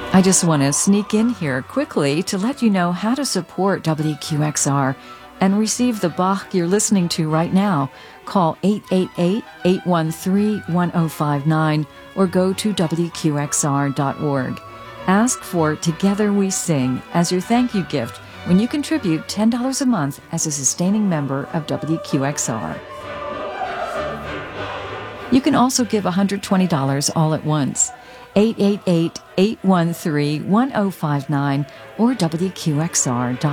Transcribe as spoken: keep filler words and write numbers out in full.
I just want to sneak in here quickly to let you know how to support W Q X R and receive the Bach you're listening to right now. Call eight eight eight, eight one three, one zero five nine or go to W Q X R dot org. Ask for Together We Sing as your thank you gift when you contribute ten dollars a month as a sustaining member of W Q X R. You can also give one hundred twenty dollars all at once. eight eight eight, eight one three, one zero five nine or W Q X R dot org.